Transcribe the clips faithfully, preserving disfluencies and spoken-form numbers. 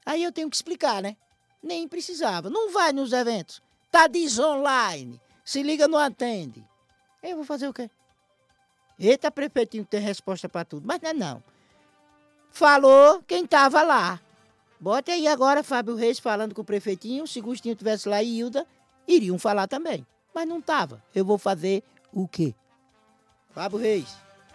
Aí eu tenho que explicar, né? Nem precisava. Não vai nos eventos. Tá desonline. Se liga, não atende. Eu vou fazer o quê? Eita, prefeitinho tem resposta pra tudo. Mas não é não. Falou quem tava lá. Bota aí agora Fábio Reis falando com o prefeitinho. Se Gustinho tivesse lá e Hilda, iriam falar também. Mas não tava. Eu vou fazer o quê? Fábio Reis.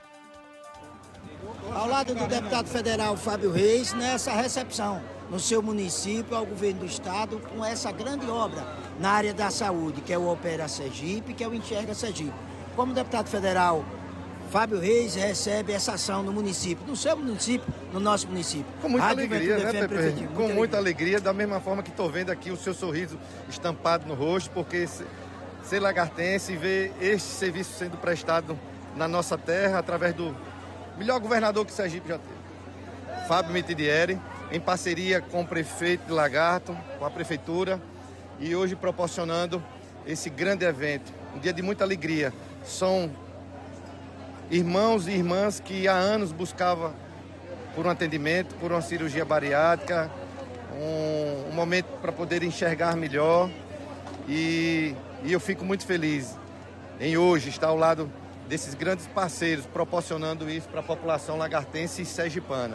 Ao lado do deputado federal Fábio Reis, nessa recepção no seu município, ao governo do estado, com essa grande obra na área da saúde, que é o Opera Sergipe, que é o Enxerga Sergipe. Como deputado federal, Fábio Reis recebe essa ação no município, no seu município, no nosso município. Com muita Rádio alegria, Juventude né, F M Pepe? Prefeitinho, Com muita muita alegria. alegria, da mesma forma que estou vendo aqui o seu sorriso estampado no rosto, porque ser lagartense e ver este serviço sendo prestado na nossa terra, através do melhor governador que Sergipe já teve, Fábio Mitidieri, em parceria com o prefeito de Lagarto, com a prefeitura, e hoje proporcionando esse grande evento, um dia de muita alegria. São irmãos e irmãs que há anos buscavam por um atendimento, por uma cirurgia bariátrica, um, um momento para poder enxergar melhor, e, e eu fico muito feliz em hoje estar ao lado desses grandes parceiros, proporcionando isso para a população lagartense e sergipana.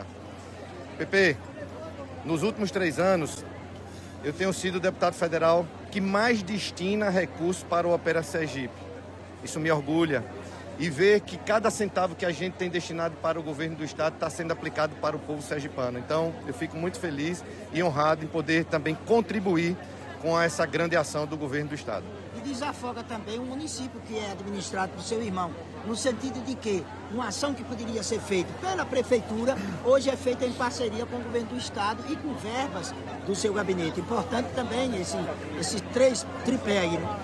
Pepe, nos últimos três anos, eu tenho sido o deputado federal que mais destina recursos para o Opera Sergipe. Isso me orgulha. E ver que cada centavo que a gente tem destinado para o governo do estado está sendo aplicado para o povo sergipano. Então, eu fico muito feliz e honrado em poder também contribuir com essa grande ação do governo do estado. E desafoga também o município que é administrado por seu irmão, no sentido de que uma ação que poderia ser feita pela prefeitura, hoje é feita em parceria com o governo do estado e com verbas do seu gabinete. Importante também esse, esses três tripé aí, né?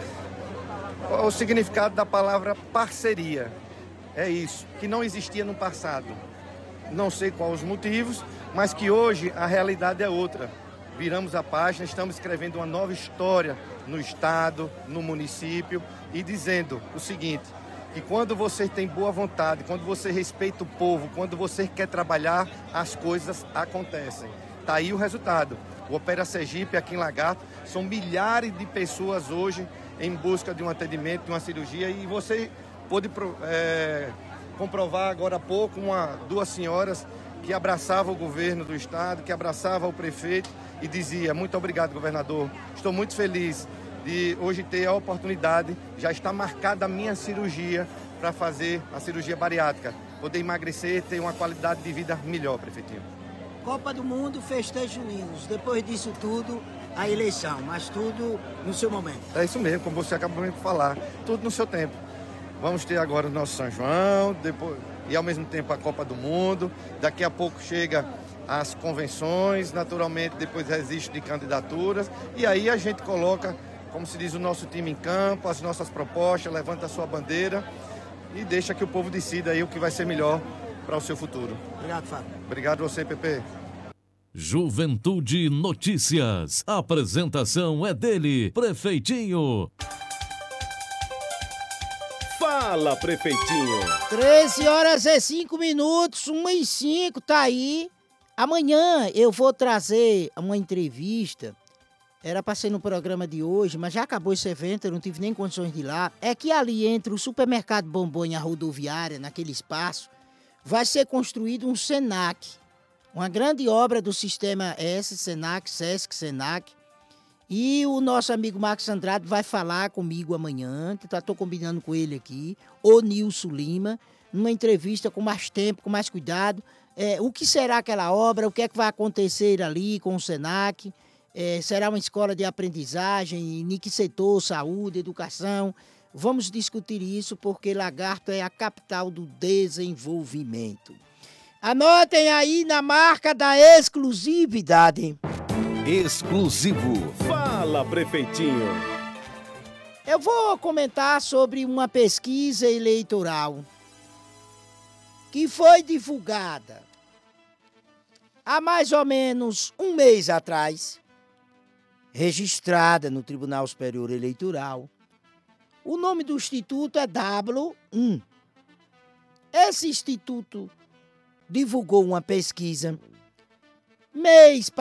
O significado da palavra parceria é isso, que não existia no passado. Não sei quais os motivos, mas que hoje a realidade é outra. Viramos a página, estamos escrevendo uma nova história no estado, no município, e dizendo o seguinte, que quando você tem boa vontade, quando você respeita o povo, quando você quer trabalhar, as coisas acontecem. Está aí o resultado. O Opera Sergipe, aqui em Lagarto, são milhares de pessoas hoje em busca de um atendimento, de uma cirurgia, e você pôde é, comprovar agora há pouco uma, duas senhoras que abraçavam o governo do estado, que abraçavam o prefeito e dizia: muito obrigado, governador, estou muito feliz de hoje ter a oportunidade, já está marcada a minha cirurgia para fazer a cirurgia bariátrica, poder emagrecer, ter uma qualidade de vida melhor, prefeitinho. Copa do Mundo, festejos juninos, depois disso tudo, a eleição, mas tudo no seu momento. É isso mesmo, como você acabou de falar, tudo no seu tempo. Vamos ter agora o nosso São João, depois, e ao mesmo tempo a Copa do Mundo, daqui a pouco chega as convenções, naturalmente depois registro de candidaturas, e aí a gente coloca, como se diz, o nosso time em campo, as nossas propostas, levanta a sua bandeira e deixa que o povo decida aí o que vai ser melhor para o seu futuro. Obrigado, Fábio. Obrigado a você, Pepe. Juventude Notícias. A apresentação é dele, Prefeitinho. Fala, Prefeitinho. treze horas e cinco minutos, uma e cinco, tá aí. Amanhã eu vou trazer uma entrevista. Era para ser no programa de hoje, mas já acabou esse evento, eu não tive nem condições de ir lá. É que ali entre o supermercado Bombom e a rodoviária, naquele espaço, vai ser construído um SENAC. Uma grande obra do sistema S, SENAC, SESC, SENAC. E o nosso amigo Marcos Andrade vai falar comigo amanhã, que estou combinando com ele aqui, o Nilson Lima, numa entrevista com mais tempo, com mais cuidado. É, o que será aquela obra, o que é que vai acontecer ali com o SENAC, é, será uma escola de aprendizagem, em que setor, saúde, educação. Vamos discutir isso porque Lagarto é a capital do desenvolvimento. Anotem aí na marca da exclusividade. Exclusivo. Fala, Prefeitinho. Eu vou comentar sobre uma pesquisa eleitoral que foi divulgada há mais ou menos um mês atrás, registrada no Tribunal Superior Eleitoral. O nome do instituto é W um. Esse instituto divulgou uma pesquisa mês